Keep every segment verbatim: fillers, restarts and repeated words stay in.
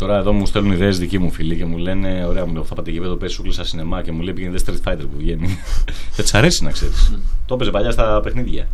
Τώρα εδώ μου στέλνουν ιδέες δικοί μου φίλοι και μου λένε: ωραία, μου λέω, θα πάτε γήπεδο, πες σούκλα σινεμά και μου λέει: πήγαινε δε Street Fighter που βγαίνει. Δεν της αρέσει να ξέρεις. Το έπαιζε παλιά στα παιχνίδια.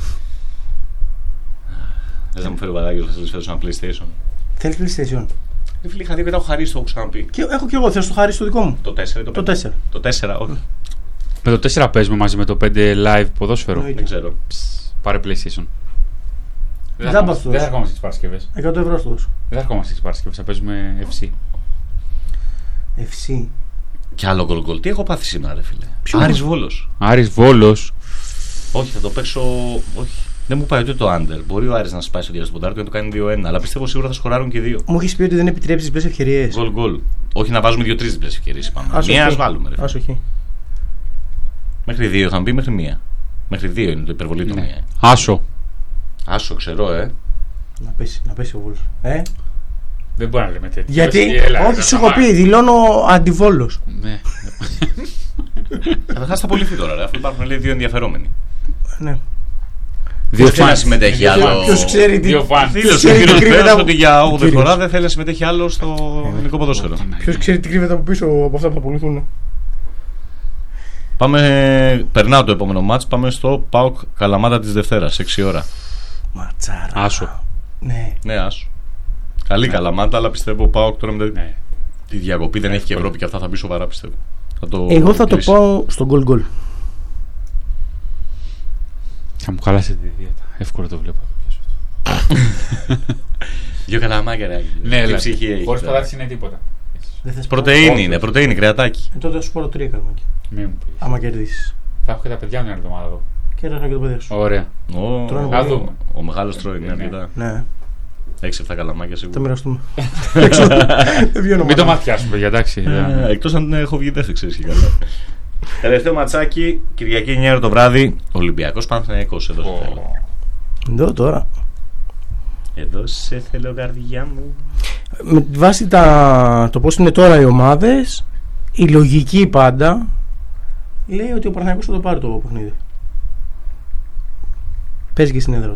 Δεν θα μου φέρει ο Βαράγιος, θα σας φέρω ένα PlayStation. Θέλεις PlayStation? Ε, φίλοι, είχα δει και τα έχω χαρίσει, το έχω ξαναπεί. Και, έχω και εγώ, θέλω να το χαρίσει το δικό μου. Το τέσσερα ή το πέντε? Το τέσσερα. Το τέσσερα, όχι. Με το τέσσερα παίζουμε μαζί με το πέντε live ποδόσφαιρο. Εννοείται. Δεν ξέρω. Πάρε PlayStation. Δεν Δεν θα θα ερχόμαστε- δεν θα ερχόμαστε τις Παρασκευές. εκατό ευρώ στο δώσω. Δεν θα ερχόμαστε τις Παρασκευές, θα παίζουμε εφ σι. εφ σι. Κι άλλο γκολ γκολ. Τι έχω πάθει σήμερα, ρε φίλε. Ποιο? Άρης Βόλος. Άρης Βόλος. Όχι, θα το παίξω. Όχι. Δεν μου πάει ούτε το under. Μπορεί ο Άρης να σπάσει το διαστημοντάρι και να το κάνει δύο ένα. Αλλά πιστεύω σίγουρα θα σκοράρουν και δύο. Μου έχει πει ότι δεν επιτρέπει τις μπλες ευκαιρίες. Γκολ γκολ. Όχι να βάζουμε δύο-τρει διπλές ευκαιρίες πάνω. Άσο Μία εκεί. ας βάλουμε. Ρε. Άσο εκεί. Μέχρι δύο είχαμε πει, μέχρι μία. Μέχρι δύο είναι το υπερβολή του Ναι. μία. Άσο. Άσο, ξέρω, ε. Να πέσει, να πέσει ο Βόλος. Ε? Δεν μπορεί να λέμε τέτοιο. Γιατί, Έλα, όχι, έλα, σου έχω σταμάτα. πει, δηλώνω αντιβόλος. Ναι. Καταρχάς θα απολυθεί τώρα, ρε, αφού υπάρχουν λέει, δύο ενδιαφερόμενοι. Ναι. Δύο Ποιος θέλει να φαν. συμμετέχει Δύο άλλο. φαν. Ποιος ξέρει τι. Δύο φαν. Φίλος, ο ξέρει τι κύριος κρύβεται Πέρας από- ότι για Ο όγδοη κύριος. φορά δεν θέλει να συμμετέχει άλλο στο ελληνικό ποδόσφαιρο. Ποιος ξέρει τι κρύβεται από πίσω από αυτά που θα πουληθούν. Πάμε, περνάω το επόμενο μάτς, πάμε στο ΠΑΟΚ Καλαμάτα της Δευτέρας, έξι ώρα. Ματσάρα. Άσο. Ναι. Ναι, άσου. Καλή Καλαμάτα, αλλά πιστεύω ο ΠΑΟΚ τώρα με Ναι. τη διακοπή δεν έχει και Ευρώπη και αυτά θα μπει σοβαρά, πιστεύω. Θα το Εγώ θα το κλείσει. πάω στο γκολ γκολ. Θα μου χαλάσετε τη δίαιτα. Εύκολα το βλέπω. Δύο καλαμάκια, ρε. Ναι, Τι ναι. ψυχή έχει. Χωρίς τώρα. πατάτες είναι τίποτα. Δεν θες Πρωτεΐνη Όχι. είναι, πρωτεΐνη, κρεατάκι. Ε, τότε θα σου πω το τρία καλμάκια. Μην μου πεις. Άμα κερδίσεις. Θα έχω και τα παιδιά μου μια εβδομάδα εδώ. Και ρωτάω και το παιδί σου. Ωραία. Ο, Τρώνε Θα πολύ. δούμε. ο μεγάλος τρώει, ναι, Ναι. αρκετά. Ναι, έξι εφτά καλαμάκια θα σίγουρα. μοιραστούμε. Έξω. Δεν βγαίνω Μην το μόνο. μαθιάσουμε, για εντάξει. Ε, Εκτός αν έχω βγει δεν ξέρεις και καλά. Τελευταίο ματσάκι, Κυριακή εννιά ώρα το βράδυ, Ολυμπιακός Παναθηναϊκός, εδώ σε θέλω. Εδώ τώρα. Εδώ σε θέλω καρδιά μου. Με βάση τα, το πώς είναι τώρα οι ομάδες, η λογική πάντα λέει ότι ο Παναθηναϊκός θα το πάρει το παιχνίδι. Παίζει και στην έδρα του.